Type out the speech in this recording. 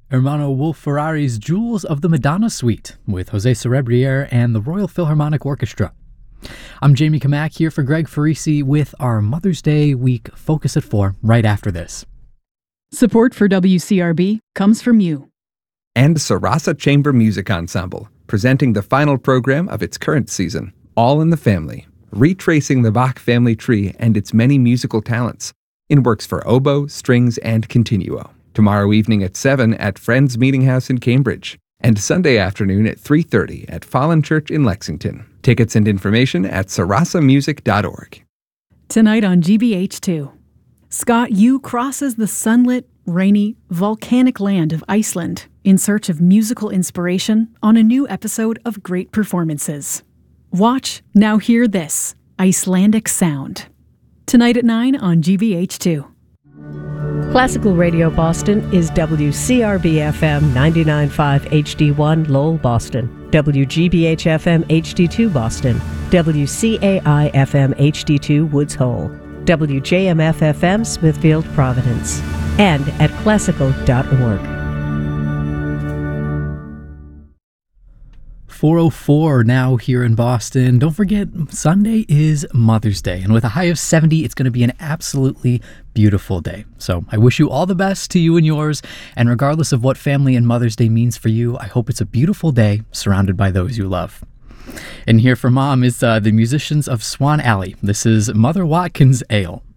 Hermano Wolf Ferrari's Jewels of the Madonna Suite with Jose Cerebriere and the Royal Philharmonic Orchestra. I'm Jamie Kamak here for Greg Farisi with our Mother's Day week Focus at 4 right after this. Support for WCRB comes from you. And Sarasa Chamber Music Ensemble, presenting the final program of its current season, All in the Family, retracing the Bach family tree and its many musical talents, in works for oboe, strings, and continuo. Tomorrow evening at 7 at Friends Meeting House in Cambridge, and Sunday afternoon at 3:30 at Fallen Church in Lexington. Tickets and information at sarasamusic.org. Tonight on GBH2, Scott Yu crosses the sunlit, rainy, volcanic land of Iceland in search of musical inspiration on a new episode of Great Performances. Watch, now hear this, Icelandic sound. Tonight at 9 on GBH2. Classical Radio Boston is WCRB-FM 99.5 HD1 Lowell, Boston, WGBH-FM HD2 Boston, WCAI-FM HD2 Woods Hole, WJMF-FM Smithfield, Providence, and at classical.org. 4:04 now here in Boston. Don't forget, Sunday is Mother's Day, and with a high of 70, it's going to be an absolutely beautiful day. So I wish you all the best to you and yours, and regardless of what family and Mother's Day means for you, I hope it's a beautiful day surrounded by those you love. And here for Mom is the musicians of Swan Alley. This is Mother Watkins Ale.